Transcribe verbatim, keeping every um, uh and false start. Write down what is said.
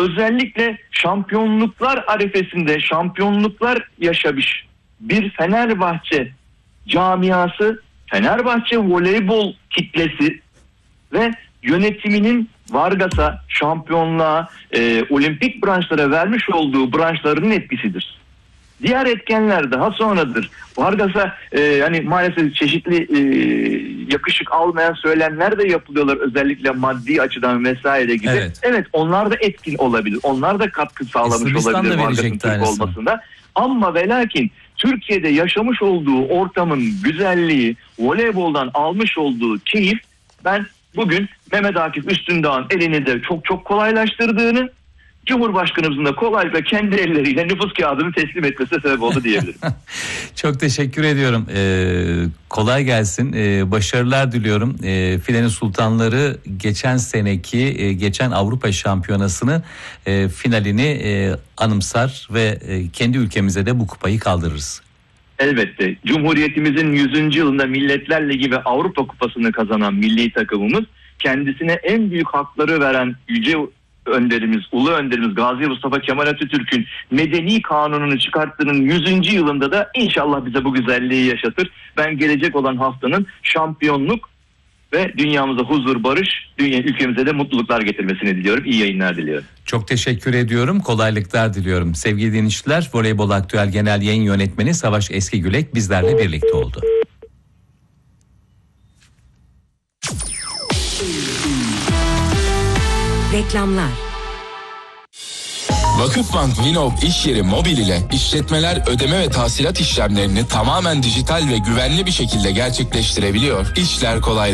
özellikle şampiyonluklar arifesinde şampiyonluklar yaşamış bir Fenerbahçe camiası, Fenerbahçe voleybol kitlesi ve yönetiminin Vargas'a, şampiyonluğa, e, olimpik branşlara vermiş olduğu branşların etkisidir. Diğer etkenler daha sonradır. Vargas'a e, hani maalesef çeşitli e, yakışık almayan söylemler de yapılıyorlar, özellikle maddi açıdan vesaire gibi. Evet, evet onlar da etkin olabilir. Onlar da katkı sağlamış olabilir Vargas'ın Türk olmasında. Ama ve lakin Türkiye'de yaşamış olduğu ortamın güzelliği, voleyboldan almış olduğu keyif, ben bugün Mehmet Akif Üstündağ'ın elini de çok çok kolaylaştırdığını, Cumhurbaşkanımızın da kolaylıkla kendi elleriyle nüfus kağıdını teslim etmesine sebep oldu diyebilirim. Çok teşekkür ediyorum. Ee, kolay gelsin. Ee, başarılar diliyorum. Ee, Filenin Sultanları geçen seneki, e, geçen Avrupa Şampiyonası'nın e, finalini e, anımsar ve e, kendi ülkemize de bu kupayı kaldırırız. Elbette. Cumhuriyetimizin yüzüncü yılında Milletler Ligi ve Avrupa Kupası'nı kazanan milli takımımız, kendisine en büyük hakları veren yüce önderimiz, ulu önderimiz Gazi Mustafa Kemal Atatürk'ün medeni kanununu çıkarttığının yüzüncü yılında da inşallah bize bu güzelliği yaşatır. Ben gelecek olan haftanın şampiyonluk ve dünyamıza huzur, barış, dünya ülkemize de mutluluklar getirmesini diliyorum. İyi yayınlar diliyorum. Çok teşekkür ediyorum. Kolaylıklar diliyorum. Sevgili dinleyiciler, Voleybol Aktüel Genel Yayın Yönetmeni Savaş Eskigülek bizlerle birlikte oldu. Reklamlar. Vakıfbank Vinov iş yeri mobil ile işletmeler ödeme ve tahsilat işlemlerini tamamen dijital ve güvenli bir şekilde gerçekleştirebiliyor. İşler kolay.